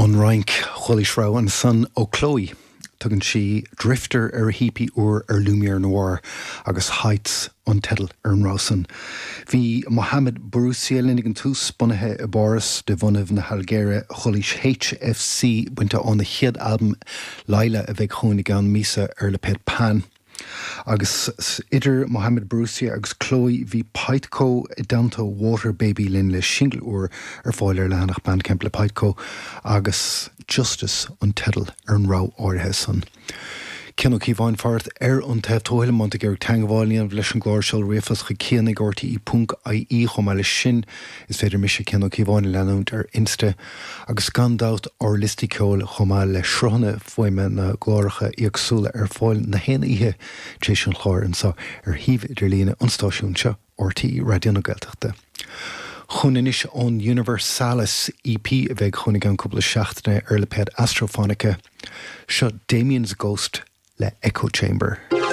An rank cholisrá an son ó Chloe. Tugann si drifter ar hípi uair ar Lumiere Noir agus heights an tedal ar an rásan. Bhí Mohamed Borussia linnig an tús bunathe I Boris de bhunaibh na Halgéire cholis HFC buinte an na chiad album Laila a bheith chónig an mísa ar le ped pan. Agus idir Mohamed Borussia agus Chloe bhí Paidco I danto Water Baby lin le single uair ar fáil ar lehanach Bandcamp le Paidco agus Justice an tedal ar an rá áirithe san. Cinnó cíbháin fart ar an taobh tóil manta gur teangháilíon leis an gláir seil riafas chu céannig ortaí I punk I chomáile sin is féidir mis cinnó cíbháin leanúnt ar Insta agus gandát ar listí ceol chomáile le sruthanna foiime na gláiricha íagsúla ar fáil na héana ihe tréis an chláir an sa ar híomh idir lína an stáisiún seo ortaí radioúna Gaeltachta. Chunanis an Universalis EP a bheith chunig an cúpla seachtaine ar le ped Astrophonica seo Damien's Ghost le Echo Chamber.